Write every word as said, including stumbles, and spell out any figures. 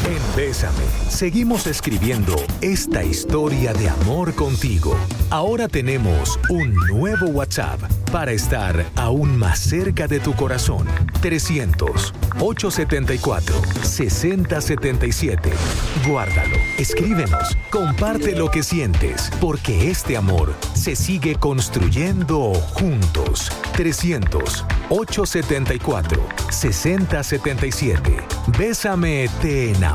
En Bésame, seguimos escribiendo esta historia de amor contigo. Ahora tenemos un nuevo WhatsApp para estar aún más cerca de tu corazón. trescientos, ochocientos setenta y cuatro, sesenta setenta y siete. Guárdalo, escríbenos, comparte lo que sientes, porque este amor se sigue construyendo juntos. trescientos, ochocientos setenta y cuatro, sesenta setenta y siete. Bésame, te enamoro.